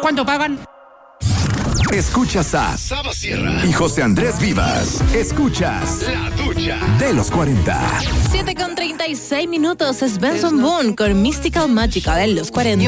¿Cuánto pagan? Escuchas a Saba Sierra y José Andrés Vivas. Escuchas La Ducha de los 40. 7:36 es Benson Boone con Mystical Magical en los 40.